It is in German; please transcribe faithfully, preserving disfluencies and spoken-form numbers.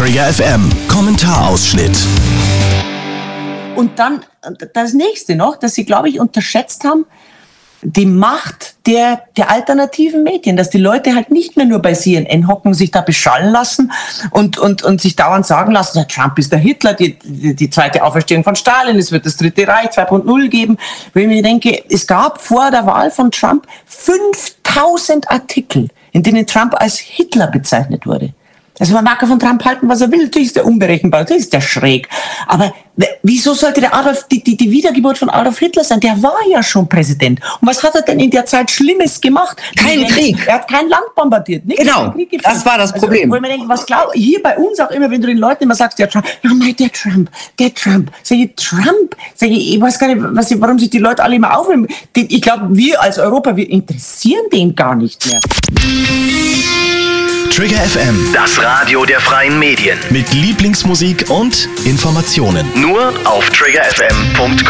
Trigger F M, Kommentarausschnitt. Und dann das nächste noch, dass sie, glaube ich, unterschätzt haben, die Macht der, der alternativen Medien, dass die Leute halt nicht mehr nur bei C N N hocken, sich da beschallen lassen und, und, und sich dauernd sagen lassen, der Trump ist der Hitler, die, die, die zweite Auferstehung von Stalin, es wird das Dritte Reich zwei Punkt null geben. Wenn ich mir denke, es gab vor der Wahl von Trump fünftausend Artikel, in denen Trump als Hitler bezeichnet wurde. Also man mag ja von Trump halten, was er will. Natürlich ist der unberechenbar, natürlich ist der schräg. Aber wieso sollte der Adolf, die, die, die Wiedergeburt von Adolf Hitler sein? Der war ja schon Präsident. Und was hat er denn in der Zeit Schlimmes gemacht? Kein Krieg. Er hat kein Land bombardiert. Nichts, genau, das war das Problem. Also, wo ich mir denke, was glaub, hier bei uns auch immer, wenn du den Leuten immer sagst, der Trump, ja nein, der Trump, der Trump. Sag ich, Trump? Sag ich, ich weiß gar nicht, was, warum sich die Leute alle immer aufnehmen. Ich glaube, wir als Europa, wir interessieren den gar nicht mehr. Trigger F M, Das Radio der freien Medien. mit Lieblingsmusik und Informationen. Nur auf trigger f m punkt com.